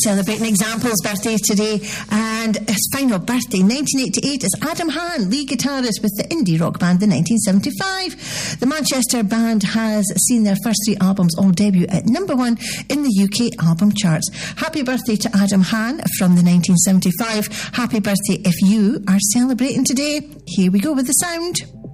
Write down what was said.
celebrating examples birthdays today, and his final birthday, 1988, is Adam Hahn, lead guitarist with the indie rock band The 1975. The Manchester band has seen their first 3 albums all debut at number 1 in the UK album charts. Happy birthday to Adam Hahn from The 1975. Happy birthday if you are celebrating today. Here we go with the sound.